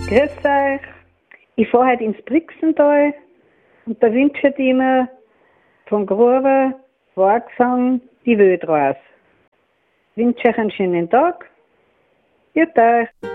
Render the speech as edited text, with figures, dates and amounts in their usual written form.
Grüß euch. Ich fahre heute ins Brixental und da wünsche ich mir von Gruber Vorgesang die Welt raus. Ich wünsche euch einen schönen Tag. Viert euch.